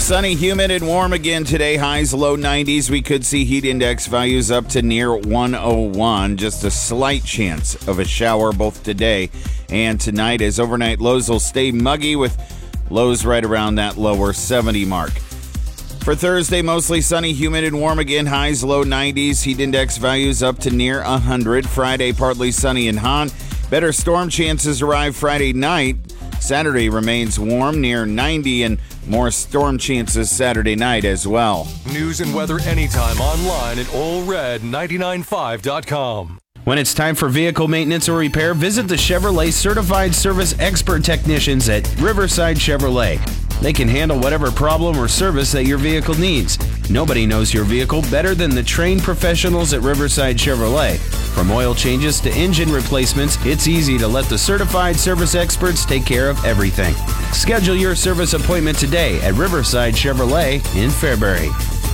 Sunny, humid, and warm again today. Highs low 90s. We could see heat index values up to near 101. Just a slight chance of a shower both today and tonight, as overnight lows will stay muggy with lows right around that lower 70 mark. For Thursday, mostly sunny, humid, and warm again. Highs low 90s. Heat index values up to near 100. Friday, partly sunny in Han. Better storm chances arrive Friday night. Saturday remains warm, near 90, and more storm chances Saturday night as well. News and weather anytime online at allred995.com. When it's time for vehicle maintenance or repair, visit the Chevrolet Certified Service Expert Technicians at Riverside Chevrolet. They can handle whatever problem or service that your vehicle needs. Nobody knows your vehicle better than the trained professionals at Riverside Chevrolet. From oil changes to engine replacements, it's easy to let the certified service experts take care of everything. Schedule your service appointment today at Riverside Chevrolet in Fairbury.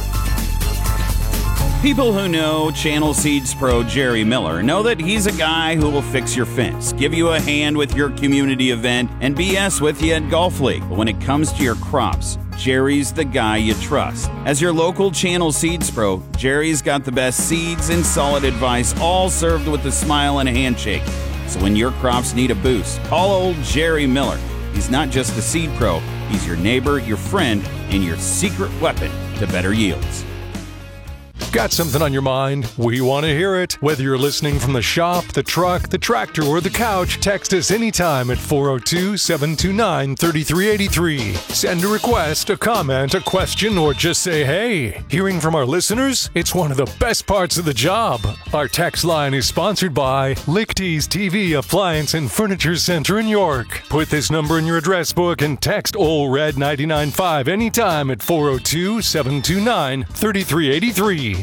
People who know Channel Seeds Pro Jerry Miller know that he's a guy who will fix your fence, give you a hand with your community event, and BS with you at Golf League. But when it comes to your crops, Jerry's the guy you trust. As your local Channel Seeds Pro, Jerry's got the best seeds and solid advice, all served with a smile and a handshake. So when your crops need a boost, call old Jerry Miller. He's not just a seed pro, he's your neighbor, your friend, and your secret weapon to better yields. Got something on your mind? We want to hear it. Whether you're listening from the shop, the truck, the tractor, or the couch, text us anytime at 402-729-3383. Send a request, a comment, a question, or just say hey. Hearing from our listeners? It's one of the best parts of the job. Our text line is sponsored by Lichty's TV Appliance and Furniture Center in York. Put this number in your address book and text OLRED995 anytime at 402-729-3383.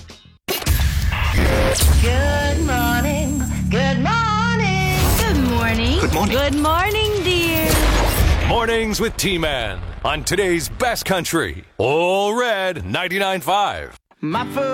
Good morning. Good morning. Good morning. Good morning. Good morning, dear. Mornings with T-Man on today's Best Country. All Red 99.5. My